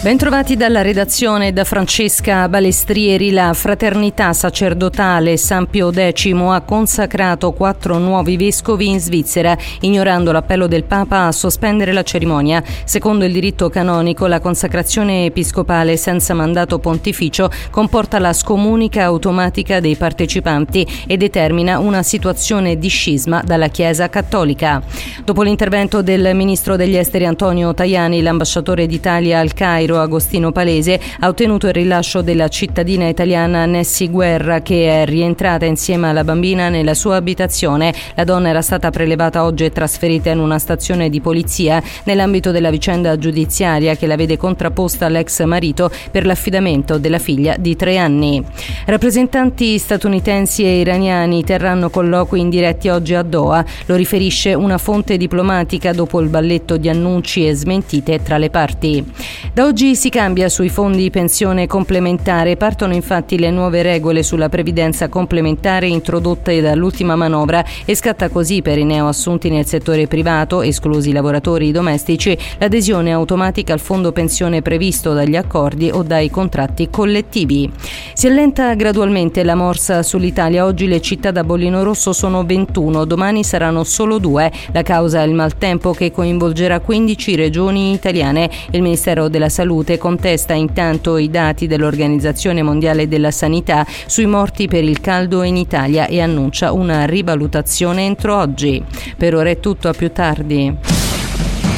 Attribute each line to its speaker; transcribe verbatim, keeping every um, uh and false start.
Speaker 1: Bentrovati dalla redazione da Francesca Balestrieri. La fraternità sacerdotale San Pio X ha consacrato quattro nuovi vescovi in Svizzera, ignorando l'appello del Papa a sospendere la cerimonia. Secondo il diritto canonico, la consacrazione episcopale senza mandato pontificio comporta la scomunica automatica dei partecipanti e determina una situazione di scisma dalla Chiesa cattolica. Dopo l'intervento del ministro degli esteri Antonio Tajani, l'ambasciatore d'Italia al Cairo Agostino Palese ha ottenuto il rilascio della cittadina italiana Nessi Guerra, che è rientrata insieme alla bambina nella sua abitazione. La donna era stata prelevata oggi e trasferita in una stazione di polizia nell'ambito della vicenda giudiziaria che la vede contrapposta all'ex marito per l'affidamento della figlia di tre anni. Rappresentanti statunitensi e iraniani terranno colloqui indiretti oggi a Doha, lo riferisce una fonte diplomatica dopo il balletto di annunci e smentite tra le parti. Da oggi si cambia sui fondi pensione complementare. Partono infatti le nuove regole sulla previdenza complementare introdotte dall'ultima manovra e scatta così per i neoassunti nel settore privato, esclusi i lavoratori domestici, l'adesione automatica al fondo pensione previsto dagli accordi o dai contratti collettivi. Si allenta gradualmente la morsa sull'Italia. Oggi le città da bollino rosso sono ventuno, domani saranno solo due. La causa è il maltempo che coinvolgerà quindici regioni italiane. Il Ministero della Salute contesta intanto i dati dell'Organizzazione Mondiale della Sanità sui morti per il caldo in Italia e annuncia una rivalutazione entro oggi. Per ora è tutto, a più tardi.